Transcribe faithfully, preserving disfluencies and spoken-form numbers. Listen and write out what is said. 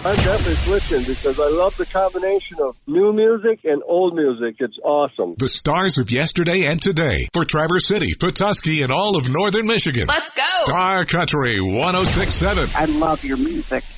I'm definitely switching because I love the combination of new music and old music. It's awesome. The stars of yesterday and today for Traverse City, Petoskey, and all of northern Michigan. Let's go. Star Country one oh six point seven. I love your music.